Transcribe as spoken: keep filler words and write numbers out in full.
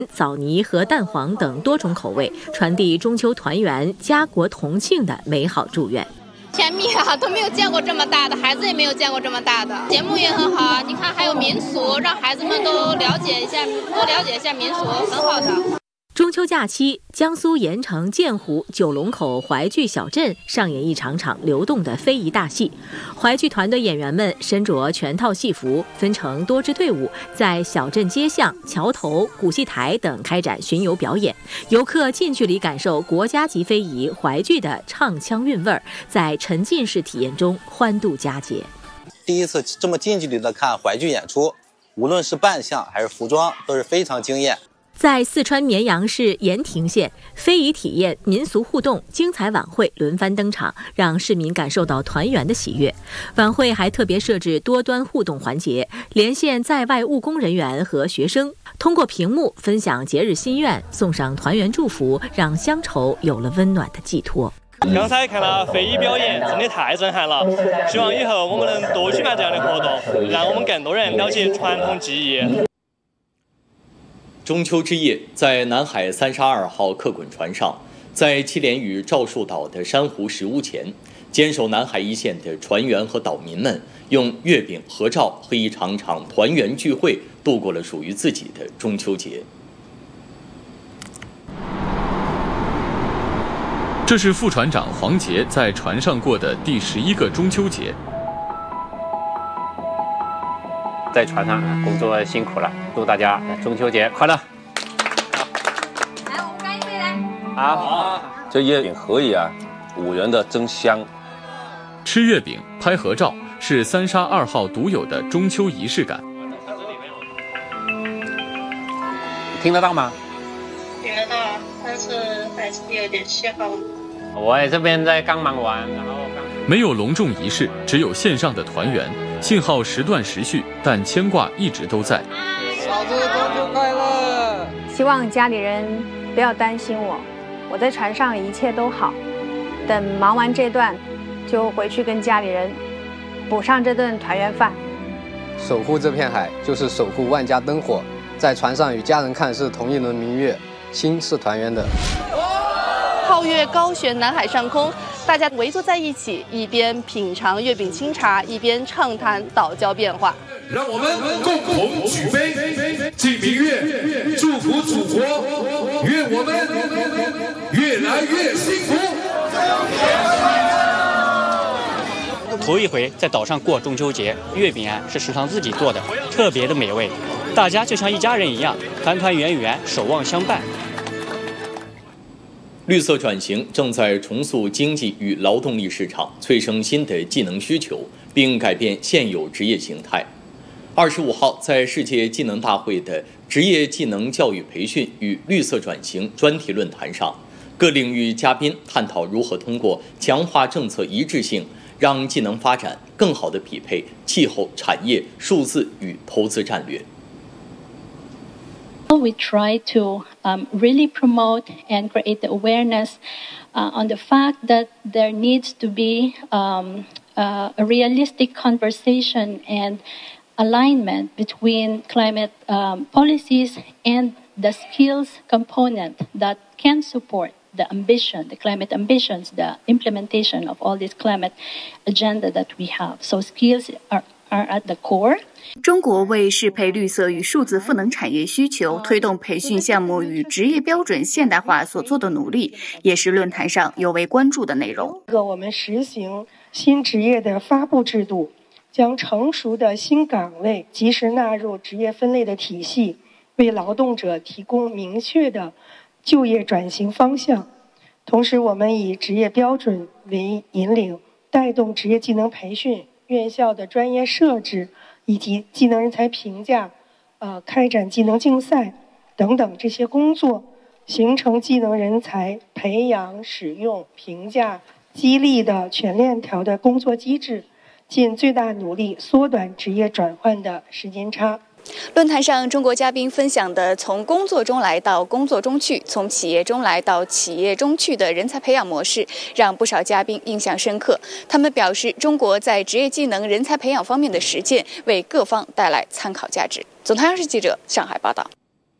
枣泥和蛋黄等多种口味，传递中秋团圆、家国同庆的美好祝愿。 甜蜜啊，都没有见过这么大的，孩子也没有见过这么大的。节目也很好啊，你看还有民俗，让孩子们都了解一下，多了解一下民俗，很好的。 中秋假期，江苏盐城建湖九龙口淮剧小镇上演一场场流动的非遗大戏。淮剧团队演员们身着全套戏服，分成多支队伍，在小镇街巷、桥头、古戏台等开展巡游表演。游客近距离感受国家级非遗淮剧的唱腔韵味儿，在沉浸式体验中欢度佳节。 第一次这么近距离的看淮剧演出，无论是扮相还是服装，都是非常惊艳。 在四川绵阳市盐亭县，非遗体验、民俗互动、精彩晚会轮番登场，让市民感受到团圆的喜悦。晚会还特别设置多端互动环节，连线在外务工人员和学生，通过屏幕分享节日心愿，送上团圆祝福，让乡愁有了温暖的寄托。 刚才看了非遗表演，真的太震撼了！希望以后我们能多举办这样的活动，让我们更多人了解传统技艺。 中秋之夜，在南海三十二号客滚船上，在七连屿赵树岛的珊瑚石屋前，坚守南海一线的船员和岛民们，用月饼、合照和一场场团圆聚会，度过了属于自己的中秋节。 这是副船长黄杰在船上过的第十一个中秋节。 在船上工作辛苦了，祝大家中秋节快乐！ 来，我们干一杯来。 好， 这月饼可以啊，五元的真香。 吃月饼、拍合照是三沙二号独有的中秋仪式感。 听得到吗？ 听得到，但是还是有点信号。 我这边在刚忙完，然后刚没有隆重仪式，只有线上的团圆。信号时断时续，但牵挂一直都在。 嫂子，中秋快乐！ 希望家里人不要担心我，我在船上一切都好。等忙完这段，就回去跟家里人补上这顿团圆饭。 守护这片海，就是守护万家灯火。在船上与家人看是同一轮明月，心是团圆的。 皓月高悬南海上空，大家围坐在一起，一边品尝月饼清茶，一边畅谈岛礁变化。 让我们共同举杯，敬明月，祝福祖国，愿我们越来越幸福。 头一回在岛上过中秋节，月饼啊是食堂自己做的，特别的美味，大家就像一家人一样，团团圆圆，守望相伴。 绿色转型正在重塑经济与劳动力市场，催生新的技能需求，并改变现有职业形态。二十五号，在世界技能大会的职业技能教育培训与绿色转型专题论坛上，各领域嘉宾探讨如何通过强化政策一致性，让技能发展更好地匹配气候、产业、数字与投资战略。 We try to um, really promote and create the awareness uh, on the fact that there needs to be um, uh, a realistic conversation and alignment between climate um, policies and the skills component that can support the ambition, the climate ambitions, the implementation of all this climate agenda that we have. So skills are, are at the core. 中国为适配绿色与数字赋能产业需求，推动培训项目与职业标准现代化所做的努力，也是论坛上尤为关注的内容。 我们实行新职业的发布制度，将成熟的新岗位及时纳入职业分类的体系，为劳动者提供明确的就业转型方向。同时，我们以职业标准为引领，带动职业技能培训、院校的专业设置。以及技能人才评价，呃，开展技能竞赛等等这些工作，形成技能人才培养、使用、评价、激励的全链条的工作机制，尽最大努力缩短职业转换的时间差。 论坛上，中国嘉宾分享的从工作中来到工作中去，从企业中来到企业中去的人才培养模式，让不少嘉宾印象深刻。他们表示，中国在职业技能人才培养方面的实践，为各方带来参考价值。总台央视记者上海报道。